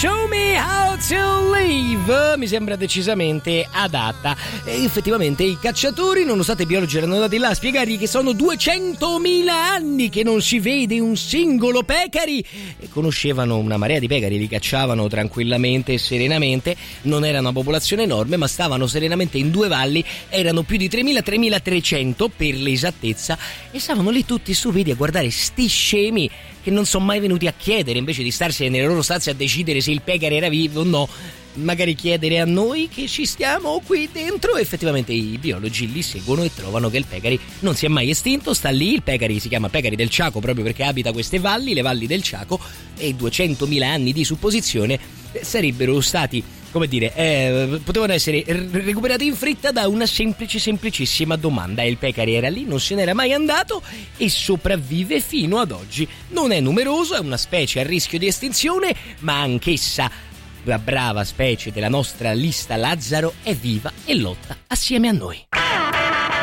Show Me How to Live mi sembra decisamente adatta. E effettivamente i cacciatori, nonostante i biologi erano andati là a spiegargli che sono 200.000 anni che non si vede un singolo pecari, e conoscevano una marea di pecari, li cacciavano tranquillamente e serenamente. Non era una popolazione enorme, ma stavano serenamente in due valli, erano più di 3.000-3.300 per l'esattezza, e stavano lì tutti stupidi a guardare sti scemi che non sono mai venuti a chiedere, invece di starsene nelle loro stanze a decidere se il pecare era vivo o no, magari chiedere a noi che ci stiamo qui dentro. Effettivamente i biologi li seguono e trovano che il pecari non si è mai estinto, sta lì. Il pecari si chiama pecari del Ciaco proprio perché abita queste valli, le valli del Ciaco, e 200.000 anni di supposizione sarebbero stati, come dire, potevano essere recuperati in fretta da una semplicissima domanda. Il pecari era lì, non se n'era mai andato e sopravvive fino ad oggi. Non è numeroso, è una specie a rischio di estinzione, ma anch'essa, la brava specie della nostra lista Lazzaro, è viva e lotta assieme a noi.